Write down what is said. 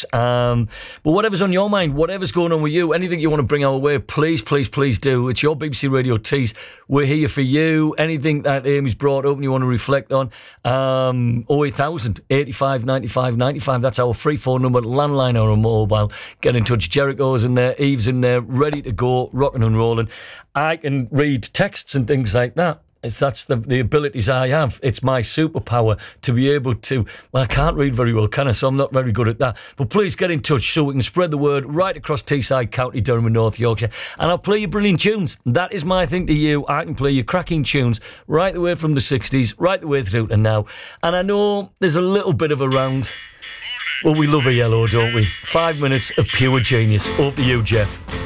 this. But whatever's on your mind, whatever's going on with you, anything you want to bring our way, please, please, please do. It's your BBC Radio Tees. We're here for you. Anything that Amy's brought up and you want to reflect on, 08000 85 95 95. That's our free phone number, landline or a mobile. Get in touch. Jericho's in there, Eve's in there, ready to go, rocking and rolling. I can read texts and things like that. That's the abilities I have. It's my superpower to be able to... Well, I can't read very well, can I? So I'm not very good at that. But please get in touch so we can spread the word right across Teesside, County Durham and North Yorkshire. And I'll play you brilliant tunes. That is my thing to you. I can play you cracking tunes right the way from the 60s, right the way through to now. And I know there's a little bit of a round... Well, we love a yellow, don't we? 5 minutes of pure genius. Over to you, Jeff.